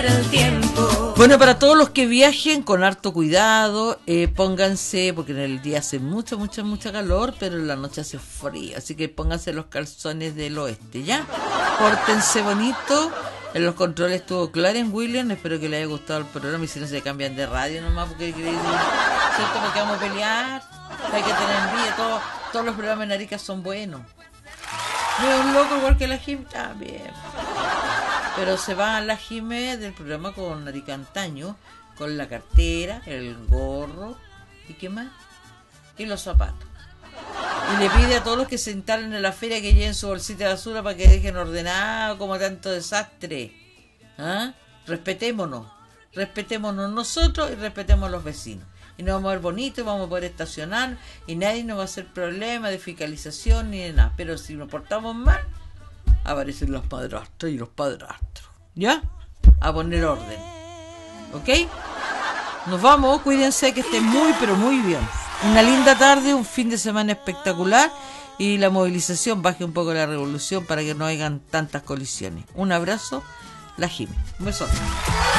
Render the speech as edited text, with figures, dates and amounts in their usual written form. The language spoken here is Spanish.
el tiempo. Bueno, para todos los que viajen con harto cuidado, pónganse, porque en el día hace mucha calor, pero en la noche hace frío, así que pónganse los calzones del oeste, ¿ya? Pórtense bonito. En los controles estuvo Clarence Williams, espero que les haya gustado el programa, y si no se cambian de radio nomás, porque ¿cierto? Porque vamos a pelear, hay que tener envidia, todos los programas en Arica son buenos. No es un loco igual que la Jim, también. Pero se va a la Jime del programa con Arica Antaño, con la cartera, el gorro, ¿y qué más? Y los zapatos. Y le pide a todos los que se instalen en la feria que lleven su bolsita de basura para que dejen ordenado como tanto desastre. ¿Ah? Respetémonos nosotros y respetemos a los vecinos. Y nos vamos a ver bonitos, vamos a poder estacionar y nadie nos va a hacer problema de fiscalización ni de nada. Pero si nos portamos mal, aparecen los madrastros y los padrastros. ¿Ya? A poner orden. ¿Ok? Nos vamos, cuídense, que estén muy pero muy bien. Una linda tarde, un fin de semana espectacular y la movilización baje un poco la revolución para que no hayan tantas colisiones. Un abrazo, la Jimmy. Un besote.